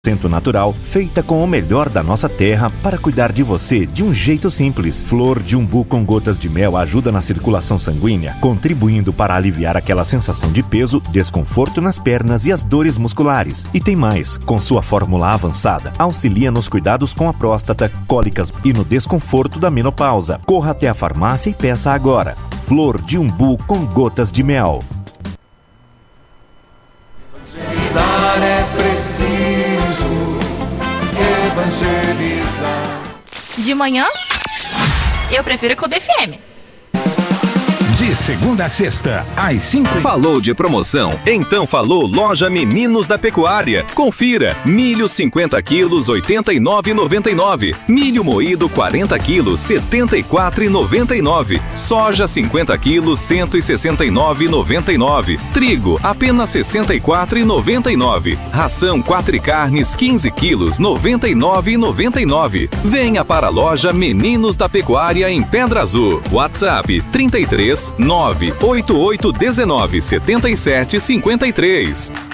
natural, feita com o melhor da nossa terra para cuidar de você de um jeito simples. Flor de umbu com gotas de mel ajuda na circulação sanguínea, contribuindo para aliviar aquela sensação de peso, desconforto nas pernas e as dores musculares. E tem mais, com sua fórmula avançada, auxilia nos cuidados com a próstata, cólicas e no desconforto da menopausa. Corra até a farmácia e peça agora. Flor de umbu com gotas de mel. Evangelizar é preciso, evangelizar. De manhã, eu prefiro Clube FM. De segunda a sexta, às 5. Falou de promoção? Então falou Loja Meninos da Pecuária. Confira. Milho 50 quilos, R$ 89,99. Milho moído 40 quilos, R$ 74,99. Soja 50 quilos, R$ 169,99. Trigo, apenas R$ 64,99. Ração 4 carnes 15 quilos, R$ 99,99. Venha para a Loja Meninos da Pecuária em Pedra Azul. WhatsApp 33 98819 7753.